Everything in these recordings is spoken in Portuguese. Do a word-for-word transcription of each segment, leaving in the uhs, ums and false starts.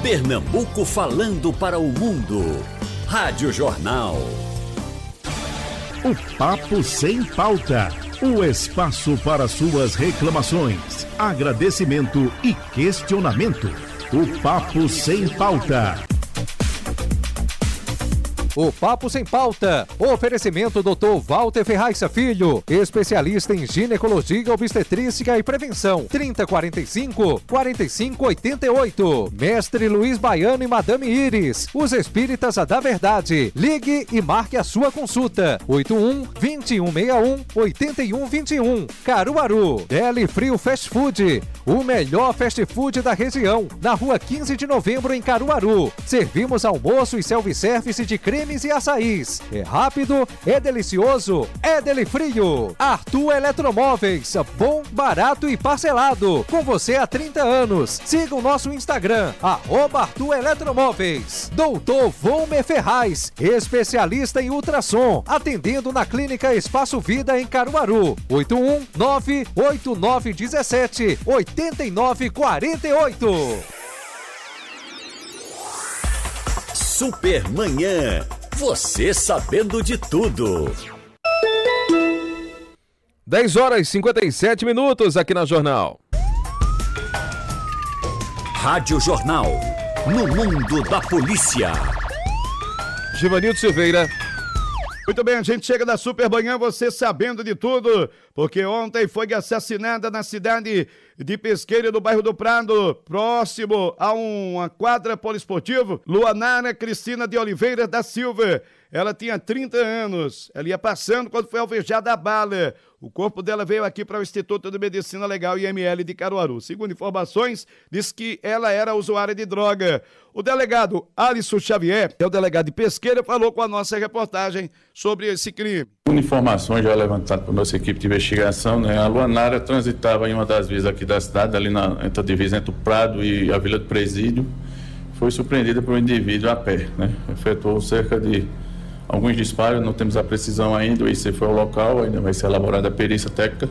Pernambuco falando para o mundo. Rádio Jornal. O Papo Sem Pauta. O espaço para suas reclamações, agradecimento e questionamento. O Papo Sem Pauta. O Papo Sem Pauta. Oferecimento doutor Walter Ferraz Filho, especialista em ginecologia, obstetrícia e prevenção. trinta, quarenta e cinco, quarenta e cinco, oitenta e oito. Mestre Luiz Baiano e Madame Iris, os espíritas da verdade. Ligue e marque a sua consulta. oito um, vinte e um, sessenta e um, oitenta e um, vinte e um. Caruaru. Deli Frio Fast Food, o melhor fast food da região. Na rua quinze de novembro, em Caruaru. Servimos almoço e self-service de creme e açaís. É rápido, é delicioso, é Deli Frio. Arthur Eletromóveis, bom, barato e parcelado. Com você há trinta anos. Siga o nosso Instagram, arroba Arthur Eletromóveis. Doutor Volmer Ferraz, especialista em ultrassom, atendendo na Clínica Espaço Vida em Caruaru. oito um nove oito nove um sete oito nove quatro oito. Supermanhã. Você sabendo de tudo. dez horas e cinquenta e sete minutos aqui na Jornal. Rádio Jornal. No mundo da polícia. Givanildo Silveira. Muito bem, a gente chega da Supermanhã, você sabendo de tudo, porque ontem foi assassinada na cidade de Pesqueira, do bairro do Prado, próximo a uma quadra poliesportivo, Luanara Cristina de Oliveira da Silva. Ela tinha trinta anos, ela ia passando quando foi alvejada a bala. O corpo dela veio aqui para o Instituto de Medicina Legal I M L de Caruaru. Segundo informações, diz que ela era usuária de droga. O delegado Alisson Xavier, que é o delegado de Pesqueira, falou com a nossa reportagem sobre esse crime. Informações já levantadas por nossa equipe de investigação, né? A Luanara transitava em uma das vias aqui da cidade, ali na, entre a divisa entre o Prado e a Vila do Presídio. Foi surpreendida por um indivíduo a pé, né? Efetuou cerca de alguns disparos, não temos a precisão ainda, o I C foi ao local, ainda vai ser elaborada a perícia técnica,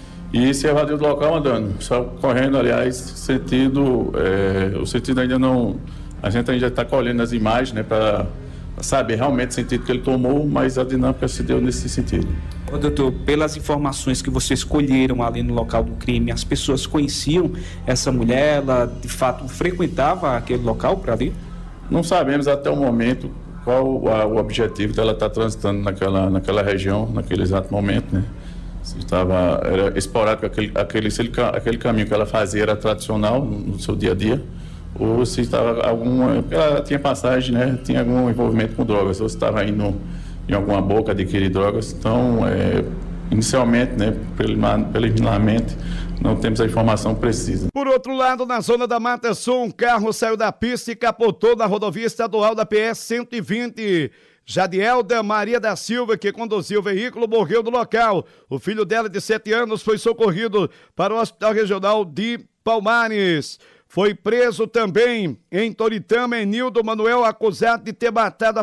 e se evadiu do local andando, só correndo, aliás, sentido, é, o sentido ainda não, a gente ainda está colhendo as imagens, né, para saber realmente o sentido que ele tomou, mas a dinâmica se deu nesse sentido. Ô, doutor, pelas informações que vocês colheram ali no local do crime, as pessoas conheciam essa mulher, ela de fato frequentava aquele local para ali? Não sabemos até o momento qual a, o objetivo dela estar transitando naquela, naquela região, naquele exato momento, né? Se estava, era esporádico, aquele, aquele, se ele, aquele caminho que ela fazia era tradicional no, no seu dia a dia, ou se estava alguma, ela tinha passagem, né? Tinha algum envolvimento com drogas, ou se estava indo em alguma boca adquirir drogas. Então, é, inicialmente, né, preliminarmente, não temos a informação precisa. Por outro lado, na zona da Mata Sul, um carro saiu da pista e capotou na rodovia estadual da P S cento e vinte. Jadielda Maria da Silva, que conduziu o veículo, morreu no local. O filho dela, de sete anos, foi socorrido para o Hospital Regional de Palmares. Foi preso também em Toritama, Enildo Manuel, acusado de ter matado a